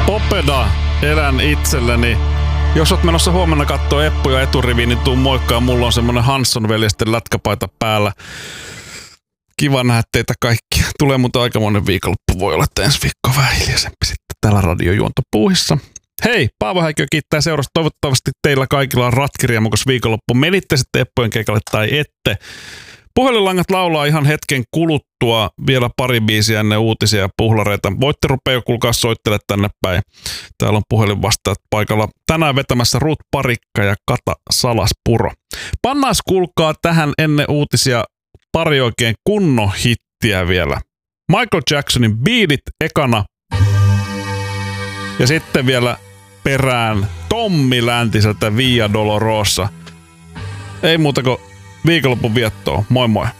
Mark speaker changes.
Speaker 1: Popeda elän itselleni. Jos oot menossa huomenna kattoo Eppuja eturiviin, niin tuu moikkaa. Mulla on semmonen Hansson-veljesten lätkäpaita päällä. Kiva nähdä teitä kaikkia. Tulee muuten aikamoinen viikonloppu. Voi olla, että ensi viikko vähän hiljaisempi sitten täällä radiojuontopuuhissa. Hei, Paavo Häikö kiittää seurasta. Toivottavasti teillä kaikilla on ratkiriemukas viikonloppu. Menitte sitten Eppujen keikalle tai ette. Puhelinlangat laulaa ihan hetken kuluttua. Vielä pari biisiä ennen uutisia ja puhlareita. Voitte rupea kuulkaa soittele tänne päin. Täällä on puhelinvastaajat paikalla. Tänään vetämässä Ruth Parikka ja Kata Salaspuro. Pannaas kuulkaa tähän ennen uutisia pari oikein kunnon hittiä vielä. Michael Jacksonin Beat It ekana. Ja sitten vielä perään Tommi Läntiseltä Via Dolorosa. Ei muuta kuin viikonlopun viettoa. Moi moi.